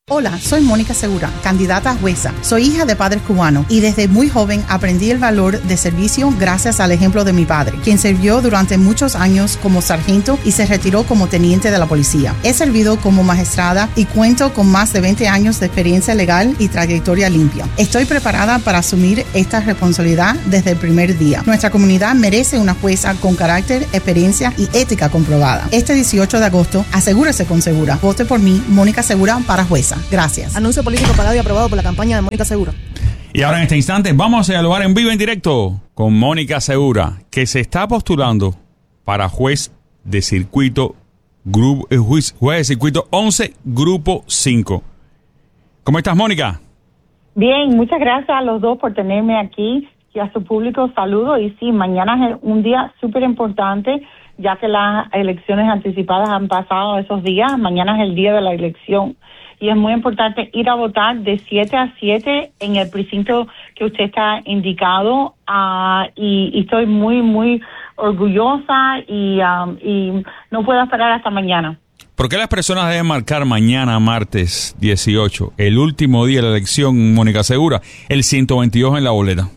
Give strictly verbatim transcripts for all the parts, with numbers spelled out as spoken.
Hola, soy Mónica Segura, candidata a jueza. Soy hija de padres cubanos y desde muy joven aprendí el valor de servicio gracias al ejemplo de mi padre, quien sirvió durante muchos años como sargento y se retiró como teniente de la policía. He servido como magistrada y cuento con más de veinte años de experiencia legal y trayectoria limpia. Estoy preparada para asumir esta responsabilidad desde el primer día. Nuestra comunidad merece una jueza con carácter, experiencia y ética comprobada. Este dieciocho de agosto, asegúrese con Segura. Vote por mí, Mónica Segura, para jueza. Gracias. Anuncio político pagado y aprobado por la campaña de Mónica Segura. Y ahora en este instante vamos a dialogar en vivo en directo con Mónica Segura, que se está postulando para juez de circuito grupo, eh, juez, juez de circuito once, grupo cinco. ¿Cómo estás, Mónica? Bien, muchas gracias a los dos por tenerme aquí y a su público saludo. Y sí, mañana es un día súper importante, ya que las elecciones anticipadas han pasado esos días. Mañana es el día de la elección. Y es muy importante ir a votar de siete a siete en el precinto que usted está indicado. Uh, y, y estoy muy, muy orgullosa y, um, y no puedo esperar hasta mañana. ¿Por qué las personas deben marcar mañana, martes dieciocho, el último día de la elección, Mónica Segura, el ciento veintidós en la boleta?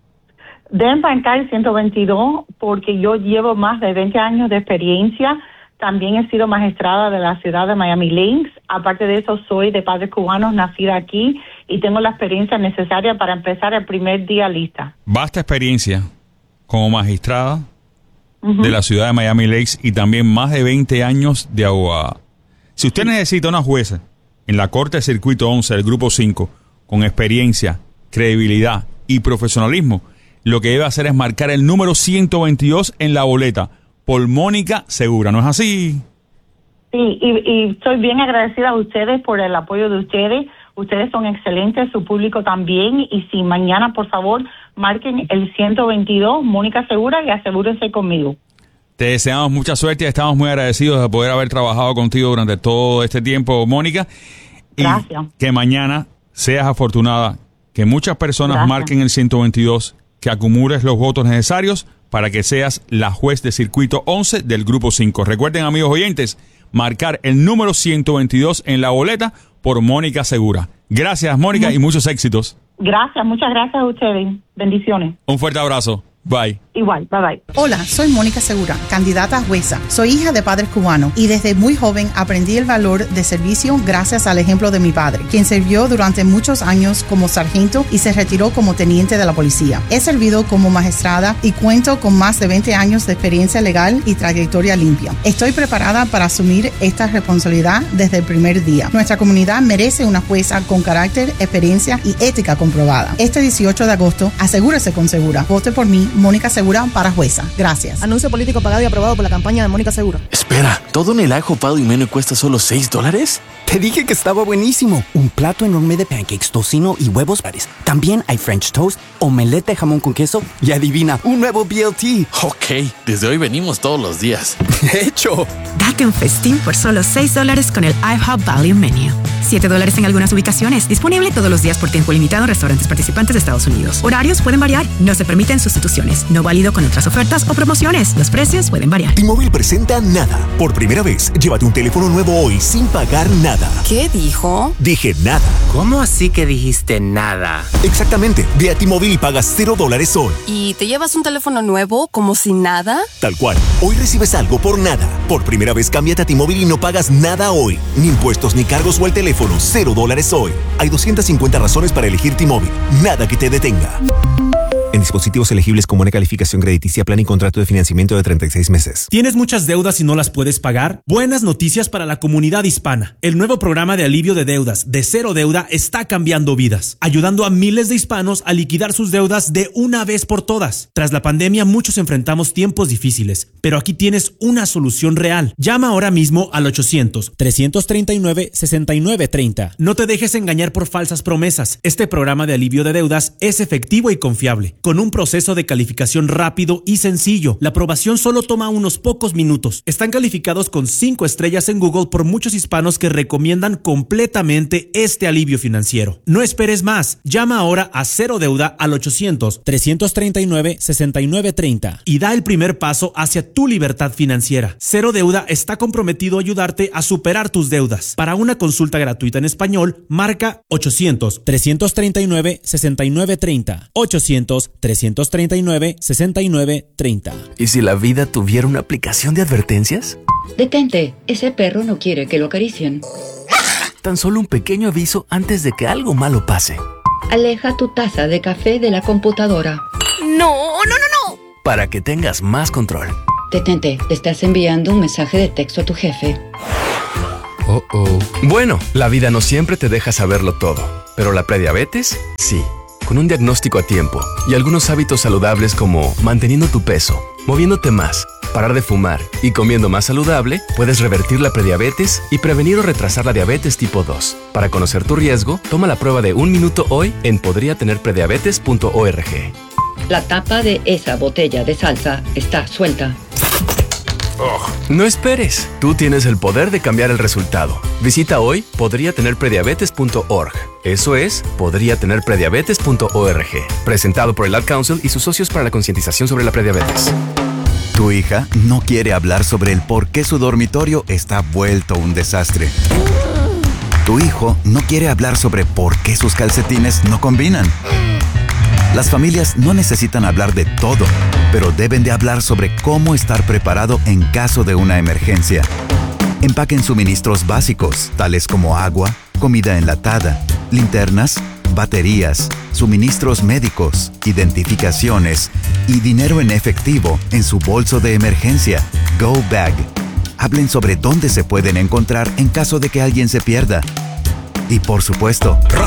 Deben marcar el ciento veintidós porque yo llevo más de veinte años de experiencia. También he sido magistrada de la ciudad de Miami Lakes. Aparte de eso, soy de padres cubanos, nacida aquí, y tengo la experiencia necesaria para empezar el primer día lista. Vasta experiencia como magistrada uh-huh. de la ciudad de Miami Lakes y también más de veinte años de abogada. Si usted necesita una jueza en la Corte de Circuito once del Grupo cinco con experiencia, credibilidad y profesionalismo, lo que debe hacer es marcar el número ciento veintidós en la boleta por Mónica Segura, ¿no es así? Sí, y, y estoy bien agradecida a ustedes por el apoyo de ustedes. Ustedes son excelentes, su público también. Y si mañana, por favor, marquen el ciento veintidós, Mónica Segura, y asegúrense conmigo. Te deseamos mucha suerte y estamos muy agradecidos de poder haber trabajado contigo durante todo este tiempo, Mónica. Y gracias. Que mañana seas afortunada, que muchas personas gracias. Marquen el ciento veintidós, que acumules los votos necesarios para que seas la juez de circuito once del Grupo cinco. Recuerden, amigos oyentes, marcar el número ciento veintidós en la boleta por Mónica Segura. Gracias, Mónica, y muchos éxitos. Gracias, muchas gracias a ustedes. Bendiciones. Un fuerte abrazo. Bye. Igual, bye bye. Hola, soy Mónica Segura, candidata a jueza. Soy hija de padres cubanos y desde muy joven aprendí el valor de servicio gracias al ejemplo de mi padre, quien sirvió durante muchos años como sargento y se retiró como teniente de la policía. He servido como magistrada y cuento con más de veinte años de experiencia legal y trayectoria limpia. Estoy preparada para asumir esta responsabilidad desde el primer día. Nuestra comunidad merece una jueza con carácter, experiencia y ética comprobada. Este dieciocho de agosto, asegúrese con Segura. Vote por mí, Mónica Segura, para jueza. Gracias. Anuncio político pagado y aprobado por la campaña de Mónica Segura. Espera, ¿todo en el Ajo Pado y Menú cuesta solo seis dólares? Te dije que estaba buenísimo. Un plato enorme de pancakes, tocino y huevos pares. También hay French toast, omelette de jamón con queso y adivina, un nuevo B L T. Ok, desde hoy venimos todos los días. ¡Hecho! Date un festín por solo seis dólares con el IHOP Value Menu. siete dólares en algunas ubicaciones. Disponible todos los días por tiempo limitado en restaurantes participantes de Estados Unidos. Horarios pueden variar. No se permiten sustituciones. No válido con otras ofertas o promociones. Los precios pueden variar. T-Mobile presenta Nada. Por primera vez, llévate un teléfono nuevo hoy sin pagar nada. ¿Qué dijo? Dije nada. ¿Cómo así que dijiste nada? Exactamente. Ve a T-Mobile y pagas cero dólares hoy. ¿Y te llevas un teléfono nuevo como si nada? Tal cual. Hoy recibes algo por nada. Por primera vez, cámbiate a T-Mobile y no pagas nada hoy. Ni impuestos, ni cargos o el teléfono. Cero dólares hoy. Hay doscientas cincuenta razones para elegir T-Mobile. Nada que te detenga. En dispositivos elegibles con buena calificación crediticia, plan y contrato de financiamiento de treinta y seis meses. ¿Tienes muchas deudas y no las puedes pagar? Buenas noticias para la comunidad hispana. El nuevo programa de alivio de deudas de Cero Deuda está cambiando vidas, ayudando a miles de hispanos a liquidar sus deudas de una vez por todas. Tras la pandemia, muchos enfrentamos tiempos difíciles, pero aquí tienes una solución real. Llama ahora mismo al ochocientos, trescientos treinta y nueve, sesenta y nueve treinta. No te dejes engañar por falsas promesas. Este programa de alivio de deudas es efectivo y confiable. con un proceso de calificación rápido y sencillo. La aprobación solo toma unos pocos minutos. Están calificados con cinco estrellas en Google por muchos hispanos que recomiendan completamente este alivio financiero. No esperes más. Llama ahora a Cero Deuda al ochocientos, trescientos treinta y nueve, sesenta y nueve treinta y da el primer paso hacia tu libertad financiera. Cero Deuda está comprometido a ayudarte a superar tus deudas. Para una consulta gratuita en español, marca ochocientos, trescientos treinta y nueve, sesenta y nueve treinta. ochocientos, trescientos treinta y nueve, sesenta y nueve treinta. ¿Y si la vida tuviera una aplicación de advertencias? Detente, ese perro no quiere que lo acaricien. Tan solo un pequeño aviso antes de que algo malo pase. Aleja tu taza de café de la computadora. No, no, no, no. Para que tengas más control. Detente, te estás enviando un mensaje de texto a tu jefe. Oh, oh. Bueno, la vida no siempre te deja saberlo todo, pero la prediabetes, sí. Con un diagnóstico a tiempo y algunos hábitos saludables como manteniendo tu peso, moviéndote más, parar de fumar y comiendo más saludable, puedes revertir la prediabetes y prevenir o retrasar la diabetes tipo dos. Para conocer tu riesgo, toma la prueba de un minuto hoy en podría tener prediabetes punto org. La tapa de esa botella de salsa está suelta. Oh, no esperes. Tú tienes el poder de cambiar el resultado. Visita hoy podría tener prediabetes punto org. Eso es podría tener prediabetes punto org. Presentado por el Ad Council y sus socios para la concientización sobre la prediabetes. Tu hija no quiere hablar sobre el por qué su dormitorio está vuelto un desastre. Tu hijo no quiere hablar sobre por qué sus calcetines no combinan. Las familias no necesitan hablar de todo, pero deben de hablar sobre cómo estar preparado en caso de una emergencia. Empaquen suministros básicos, tales como agua, comida enlatada, linternas, baterías, suministros médicos, identificaciones y dinero en efectivo en su bolso de emergencia, Go Bag. Hablen sobre dónde se pueden encontrar en caso de que alguien se pierda. Y por supuesto,